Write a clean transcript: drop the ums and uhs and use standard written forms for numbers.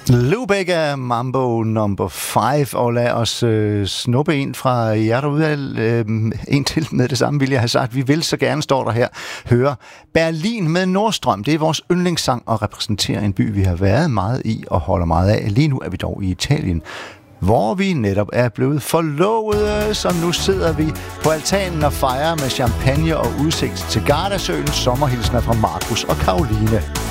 Lou Bega, Mambo number 5, og lad os snuppe en fra jer derude. En til med det samme, vil jeg have sagt. Vi vil så gerne, står der her, høre Berlin med Nordstrøm. Det er vores yndlingssang og repræsenterer en by, vi har været meget i og holder meget af. Lige nu er vi dog i Italien, hvor vi netop er blevet forlovede, så nu sidder vi på altanen og fejrer med champagne og udsigt til Gardasøen. Sommerhilsner fra Markus og Karoline.